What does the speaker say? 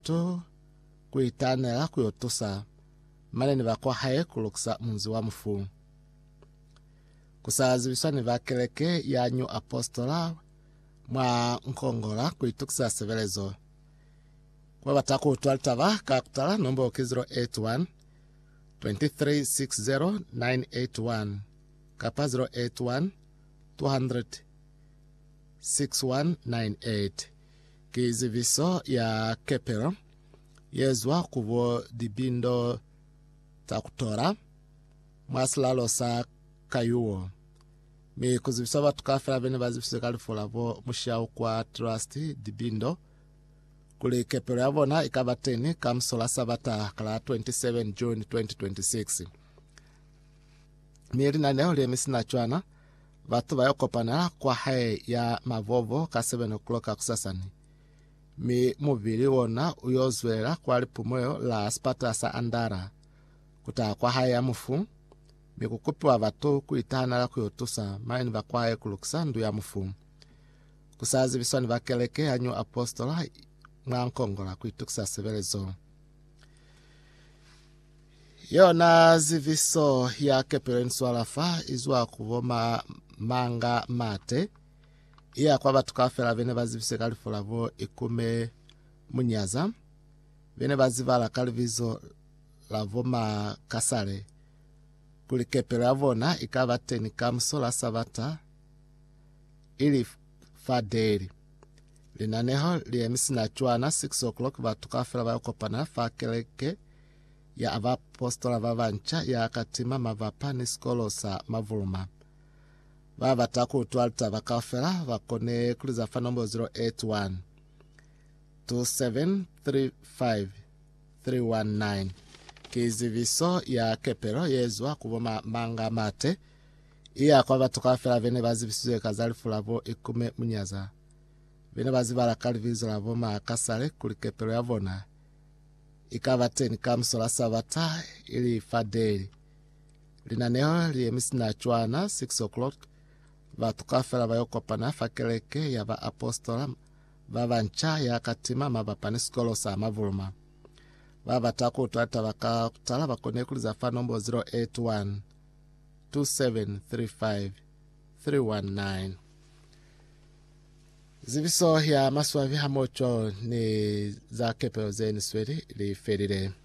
tu kuitanela kuyotusa maleni bakwa haye kuluksa munzi wa mufu kusazi bisani bakeleke yanyu apostola mwa nkongola kuituksa sevelezo kwa batako utwalitaba kakutala nomba oke 081 2360981 kapa 081 200 6198 kiziviso ya kepero yezwa kubo dibindo takutora mwasilalo sa kayuo mi kuziviso batukafera bene bazivise kalifulavo mushao kwa trust dibindo kuli kepero yabona ikabateni kamsola sabata kala 27 June 2026 mieri na neo liyemisina chwana batu bayokopana kwa hae ya mavovo ka 7 o'clock kusasani mi mubili wona uyozwela kwa lipumoyo la spata sa andara kuta kwa hae ya mufu mi kukupiwa batu kuitana la kuyotusa maini bakwae kuluksandu ya mufu kusazi biswani bakeleke yanyu apostola mwankongola kuituksa sevelezo yona ziviso ya kepero nswalafa izwa kuvoma manga mate iya kwa batukafera bene bazivise kalifulavo ikume munyaza bene bazivala kalivizo lavoma kasale kuli kepero yavona ikabateni kamsola sabata ili fadeli linaneho liyemisina chwana 6 o'clock batukafera bayokopana fakeleke ya abapostola babancha ya katima mavapani skolosa mavuluma babatako utwalita bakafera bakone kuliza fanombo 081 2735 319 kiziviso ya kepero yezwa kuboma manga mate iya kwa batukafera bene bazivisuze kazalifulavo ikume munyaza bene bazibala kalivizo lavoma kasale kuli kepero yavona ikabateni kamsola sabata ili fadeli linaneho liyemisina chwana 6 o'clock batukafera bayokopana fakeleke ya ba apostola babancha ya katima mabapani skolosa mavuluma babatako utwata bakutala bakone kuliza fanombo 081 2735 319 ziviso ya maswavi hamocho ni za kepeo zeni swedi li ferire